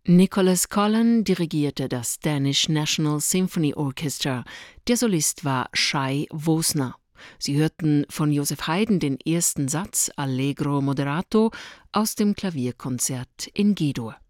Nicholas Collin dirigierte das Danish National Symphony Orchestra. Der Solist war Shai Vosna. Sie hörten von Joseph Haydn den ersten Satz Allegro moderato aus dem Klavierkonzert in G-Dur.